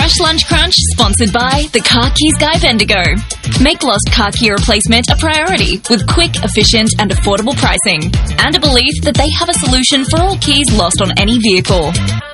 Fresh Lunch Crunch, sponsored by the Car Keys Guy Bendigo. Make lost car key replacement a priority with quick, efficient and affordable pricing and a belief that they have a solution for all keys lost on any vehicle.